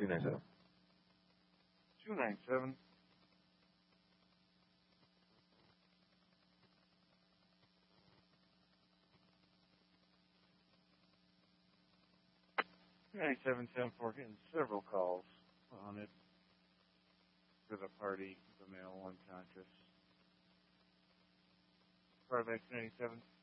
297. 297. Getting several calls on it for the party, the male unconscious. Carback 297.